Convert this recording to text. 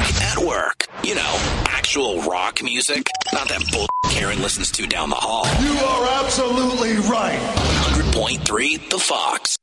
at work. You know, actual rock music, not that bull Karen listens to down the hall. You are absolutely right. 100.3 The Fox.